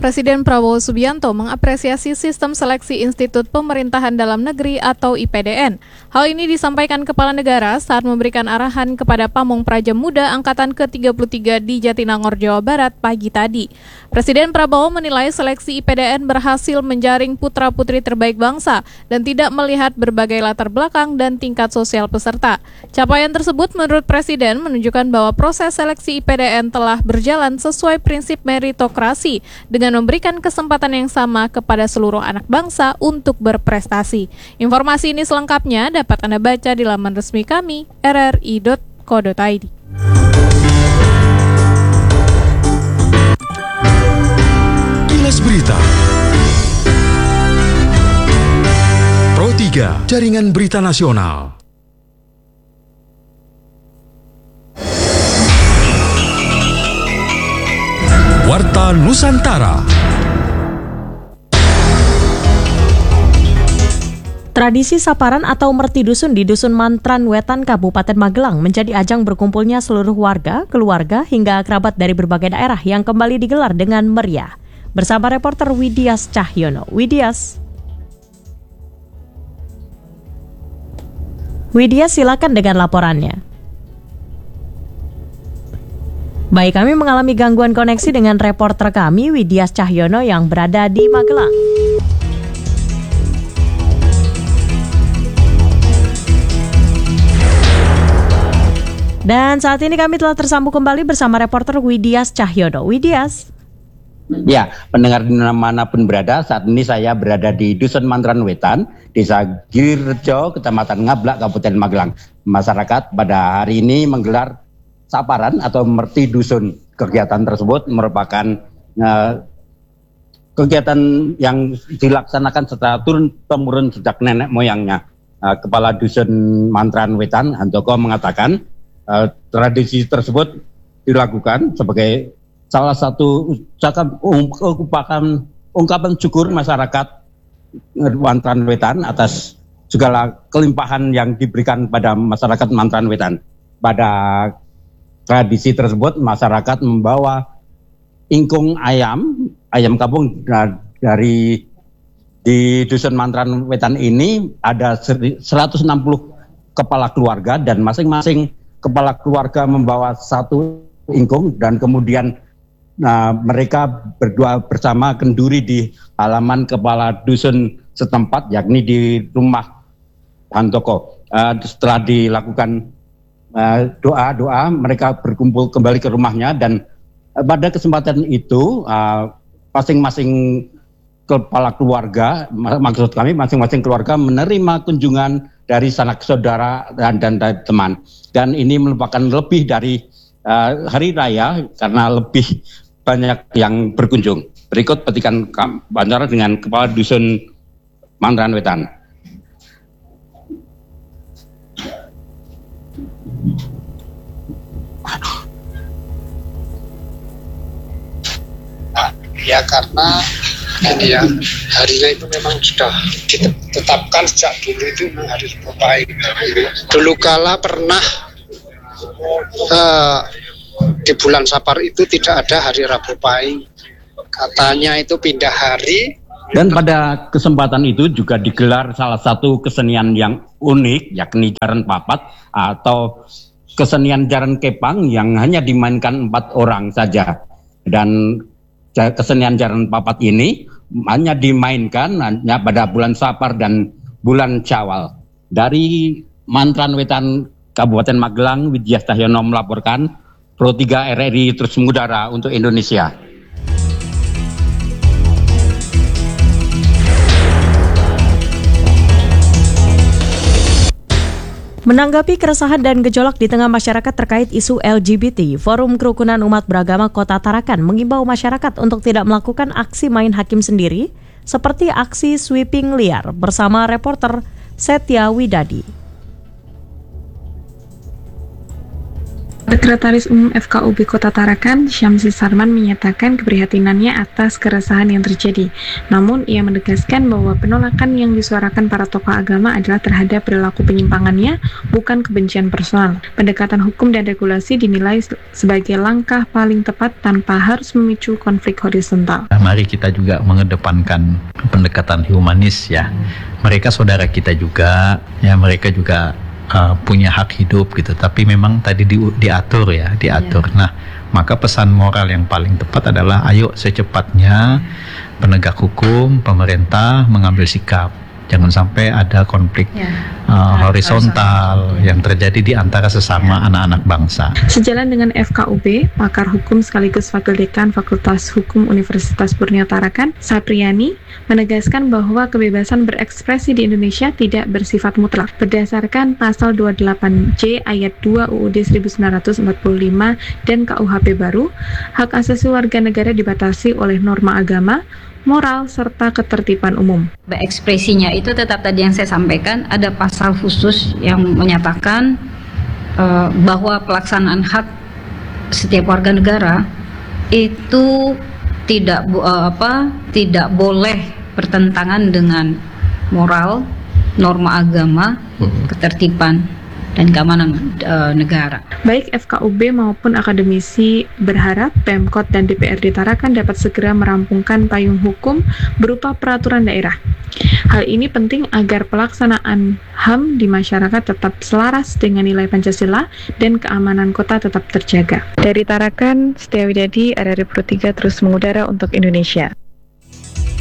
Presiden Prabowo Subianto mengapresiasi sistem seleksi Institut Pemerintahan Dalam Negeri atau IPDN. Hal ini disampaikan Kepala Negara saat memberikan arahan kepada Pamong Praja Muda Angkatan ke-33 di Jatinangor, Jawa Barat pagi tadi. Presiden Prabowo menilai seleksi IPDN berhasil menjaring putra-putri terbaik bangsa dan tidak melihat berbagai latar belakang dan tingkat sosial peserta. Capaian tersebut menurut Presiden menunjukkan bahwa proses seleksi IPDN telah berjalan sesuai prinsip meritokrasi dengan memberikan kesempatan yang sama kepada seluruh anak bangsa untuk berprestasi. Informasi ini selengkapnya dapat Anda baca di laman resmi kami, rri.co.id. Kilas Berita Pro 3, Jaringan Berita Nasional. Warta Nusantara. Tradisi saparan atau merti dusun di Dusun Mantran Wetan, Kabupaten Magelang menjadi ajang berkumpulnya seluruh warga, keluarga, hingga kerabat dari berbagai daerah yang kembali digelar dengan meriah. Bersama reporter Widias Cahyono. Widias, silakan dengan laporannya. Baik, kami mengalami gangguan koneksi dengan reporter kami, Widias Cahyono yang berada di Magelang. Dan saat ini kami telah tersambung kembali bersama reporter Widias Cahyono. Widias. Ya, pendengar dimanapun berada, saat ini saya berada di Dusun Mantran Wetan, Desa Girjo, Kecamatan Ngablak, Kabupaten Magelang. Masyarakat pada hari ini menggelar saparan atau merti dusun. Kegiatan tersebut merupakan kegiatan yang dilaksanakan secara turun-temurun sejak nenek moyangnya. Kepala Dusun Mantran Wetan, Handoko, mengatakan tradisi tersebut dilakukan sebagai salah satu ungkapan syukur masyarakat Mantran Wetan atas segala kelimpahan yang diberikan pada masyarakat Mantran Wetan. Pada tradisi tersebut, masyarakat membawa ingkung ayam kampung dari di Dusun Mantran Wetan ini ada 160 kepala keluarga dan masing-masing kepala keluarga membawa satu ingkung dan kemudian mereka berdua bersama kenduri di halaman kepala dusun setempat, yakni di rumah Handoko. Setelah dilakukan doa mereka berkumpul kembali ke rumahnya dan pada kesempatan itu masing-masing kepala keluarga, maksud kami masing-masing keluarga menerima kunjungan dari sanak saudara dan teman, dan ini merupakan lebih dari hari raya karena lebih banyak yang berkunjung. Berikut petikan wawancara dengan Kepala Dusun Mantran Wetan. Ya karena ini ya, harinya itu memang sudah ditetapkan sejak dulu itu hari Rabu Pahing. Dulu kala pernah di bulan Sapar itu tidak ada hari Rabu Pahing. Katanya itu pindah hari. Dan pada kesempatan itu juga digelar salah satu kesenian yang unik, yakni Jaran Papat atau kesenian Jaran Kepang yang hanya dimainkan 4 orang saja. Dan kesenian Jaran Papat ini hanya dimainkan hanya pada bulan Sapar dan bulan Syawal. Dari Mantran Wetan, Kabupaten Magelang, Widias Cahyono melaporkan, Pro 3 RRI terus mengudara untuk Indonesia. Menanggapi keresahan dan gejolak di tengah masyarakat terkait isu LGBT, Forum Kerukunan Umat Beragama Kota Tarakan mengimbau masyarakat untuk tidak melakukan aksi main hakim sendiri, seperti aksi sweeping liar, bersama reporter Setia Widadi. Sekretaris Umum FKUB Kota Tarakan, Syamsi Sarman menyatakan keprihatinannya atas keresahan yang terjadi. Namun, ia menegaskan bahwa penolakan yang disuarakan para tokoh agama adalah terhadap perilaku penyimpangannya, bukan kebencian personal. Pendekatan hukum dan regulasi dinilai sebagai langkah paling tepat tanpa harus memicu konflik horizontal. Mari kita juga mengedepankan pendekatan humanis ya. Mereka saudara kita juga, ya mereka juga punya hak hidup gitu, tapi memang tadi diatur. Nah, maka pesan moral yang paling tepat adalah ayo secepatnya penegak hukum, pemerintah mengambil sikap. Jangan sampai ada konflik horizontal yang terjadi di antara sesama anak-anak bangsa. Sejalan dengan FKUB, pakar hukum sekaligus Wakil Dekan Fakultas Hukum Universitas Borneo Tarakan, Sapriani, menegaskan bahwa kebebasan berekspresi di Indonesia tidak bersifat mutlak. Berdasarkan pasal 28J ayat 2 UUD 1945 dan KUHP baru, hak asasi warga negara dibatasi oleh norma agama, moral, serta ketertiban umum. Berekspresinya itu tetap tadi yang saya sampaikan, ada pasal khusus yang menyatakan bahwa pelaksanaan hak setiap warga negara itu tidak boleh bertentangan dengan moral, norma agama, ketertiban dan keamanan negara. Baik FKUB maupun akademisi berharap Pemkot dan DPRD Tarakan dapat segera merampungkan payung hukum berupa peraturan daerah. Hal ini penting agar pelaksanaan HAM di masyarakat tetap selaras dengan nilai Pancasila dan keamanan kota tetap terjaga. Dari Tarakan, Setia Widadi, RRI Pro 3 terus mengudara untuk Indonesia.